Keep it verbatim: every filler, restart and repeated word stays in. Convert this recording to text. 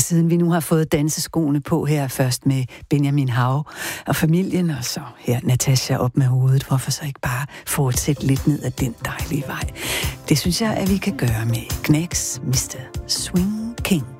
siden vi nu har fået danseskoene på her, først med Benjamin Hav og familien, og så her Natasha op med hovedet. Hvorfor så ikke bare fortsætte lidt ned ad den dejlige vej? Det synes jeg, at vi kan gøre med Knacks, mister Swing King.